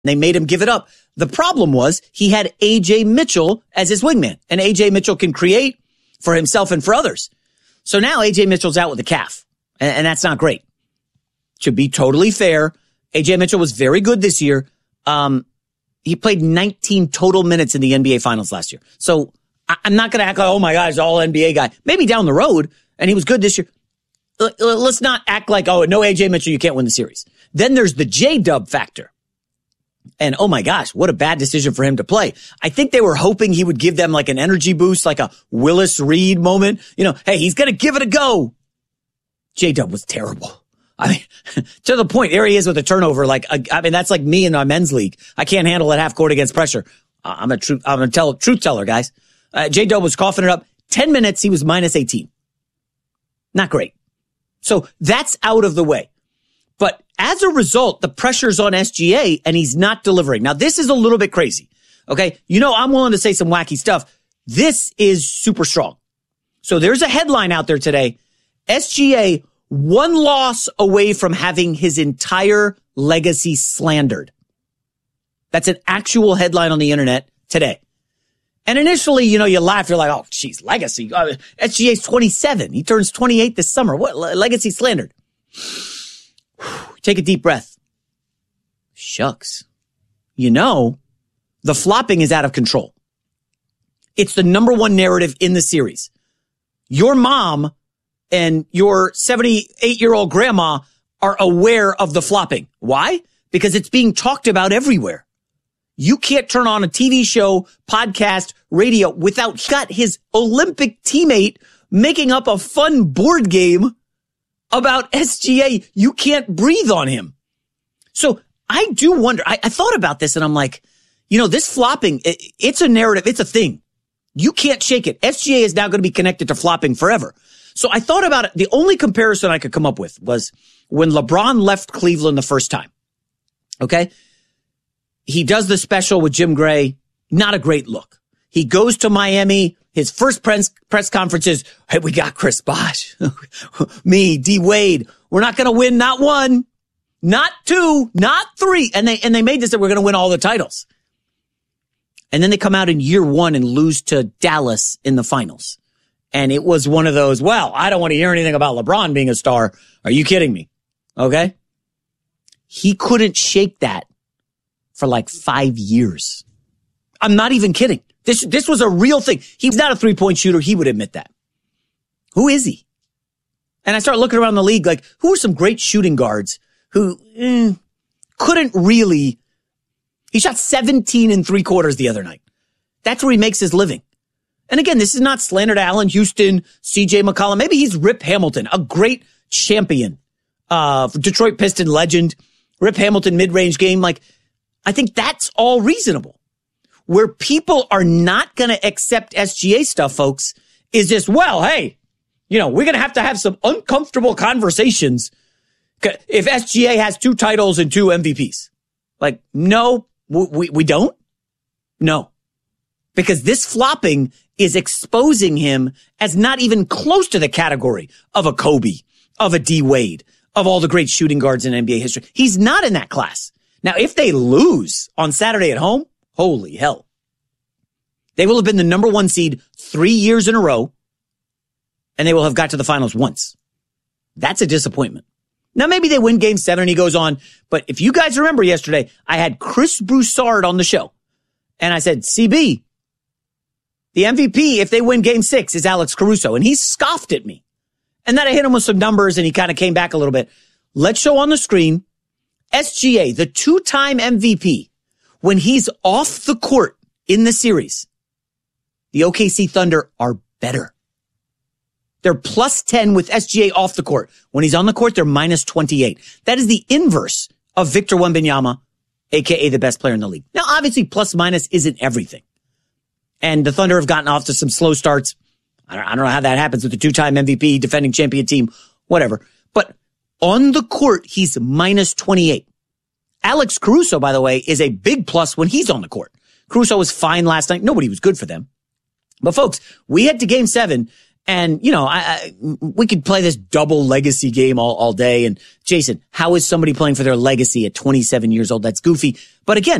They made him give it up. The problem was he had A.J. Mitchell as his wingman, and A.J. Mitchell can create for himself and for others. So now A.J. Mitchell's out with a calf, and that's not great. To be totally fair, A.J. Mitchell was very good this year. He played 19 total minutes in the NBA Finals last year. So I'm not going to act like, oh my God, he's an all NBA guy. Maybe down the road, and he was good this year. Let's not act like, oh, no A.J. Mitchell, you can't win the series. Then there's the J-Dub factor. And oh my gosh, what a bad decision for him to play. I think they were hoping he would give them like an energy boost, like a Willis Reed moment. You know, hey, he's going to give it a go. J-Dub was terrible. I mean, to the point, there he is with a turnover. Like, I mean, that's like me in our men's league. I can't handle at half court against pressure. I'm a truth teller, guys. J-Dub was coughing it up. 10 minutes, he was minus 18. Not great. So that's out of the way. But as a result, the pressure's on SGA and he's not delivering. Now, this is a little bit crazy. Okay. You know, I'm willing to say some wacky stuff. This is super strong. So there's a headline out there today. SGA, one loss away from having his entire legacy slandered. That's an actual headline on the internet today. And initially, you know, you laugh. You're like, oh, geez, legacy. SGA's 27. He turns 28 this summer. What? Legacy slandered. Take a deep breath. Shucks. You know, the flopping is out of control. It's the number one narrative in the series. Your mom and your 78-year-old grandma are aware of the flopping. Why? Because it's being talked about everywhere. You can't turn on a TV show, podcast, radio without his Olympic teammate making up a fun board game about SGA. You can't breathe on him. So I do wonder, I thought about this and I'm like, you know, this flopping, it's a narrative. It's a thing. You can't shake it. SGA is now going to be connected to flopping forever. So I thought about it. The only comparison I could come up with was when LeBron left Cleveland the first time. Okay. He does the special with Jim Gray. Not a great look. He goes to Miami. His first press conference is, hey, we got Chris Bosh. Me, D Wade. We're not going to win not one, not two, not three. And they made this that we're going to win all the titles. And then they come out in year one and lose to Dallas in the finals. And it was one of those, well, I don't want to hear anything about LeBron being a star. Are you kidding me? Okay. He couldn't shake that for like 5 years. I'm not even kidding. This was a real thing. He's not a 3-point shooter. He would admit that. Who is he? And I start looking around the league like, who are some great shooting guards who couldn't really. He shot 17 3/4 the other night. That's where he makes his living. And again, this is not slander to Allen Houston, CJ McCollum. Maybe he's Rip Hamilton, a great champion, Detroit Piston legend, Rip Hamilton mid-range game. Like, I think that's all reasonable. Where people are not going to accept SGA stuff, folks, is just, well, hey, you know, we're going to have some uncomfortable conversations if SGA has 2 titles and 2 MVPs. Like, no, we don't. No, because this flopping is exposing him as not even close to the category of a Kobe, of a D Wade, of all the great shooting guards in NBA history. He's not in that class. Now, if they lose on Saturday at home, holy hell. They will have been the number 1 seed 3 years in a row, and they will have got to the finals once. That's a disappointment. Now, maybe they win game 7 and he goes on, but if you guys remember yesterday, I had Chris Broussard on the show, and I said, CB, the MVP, if they win game 6, is Alex Caruso, and he scoffed at me. And then I hit him with some numbers, and he kind of came back a little bit. Let's show on the screen, SGA, the 2-time MVP, when he's off the court in the series, the OKC Thunder are better. They're plus 10 with SGA off the court. When he's on the court, they're minus 28. That is the inverse of Victor Wembanyama, a.k.a. the best player in the league. Now, obviously, plus minus isn't everything. And the Thunder have gotten off to some slow starts. I don't know how that happens with the 2-time MVP, defending champion team, whatever. But on the court, he's minus 28. Alex Caruso, by the way, is a big plus when he's on the court. Caruso was fine last night. Nobody was good for them. But folks, we head to game 7 and, you know, we could play this double legacy game all day. And Jason, how is somebody playing for their legacy at 27 years old? That's goofy. But again,